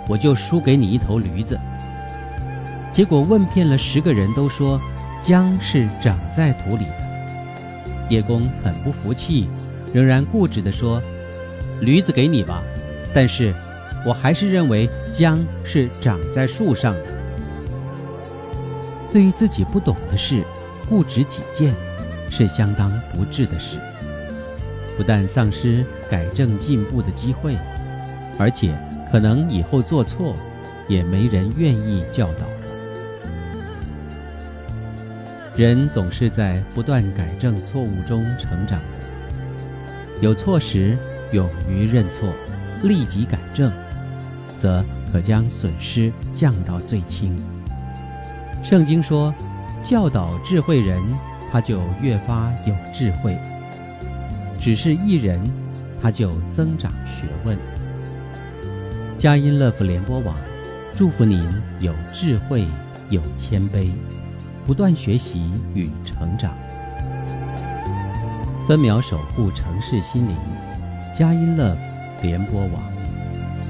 我就输给你一头驴子。结果问遍了10个人，都说姜是长在土里的。叶公很不服气，仍然固执地说，驴子给你吧，但是我还是认为姜是长在树上的。对于自己不懂的事，固执己见，是相当不智的事，不但丧失改正进步的机会，而且可能以后做错，也没人愿意教导了。人总是在不断改正错误中成长的，有错时勇于认错，立即改正，则可将损失降到最轻。圣经说，教导智慧人，他就越发有智慧；只是一人，他就增长学问。佳音乐福联播网祝福您有智慧，有谦卑，不断学习与成长。分秒守护城市心灵，佳音乐福联播网。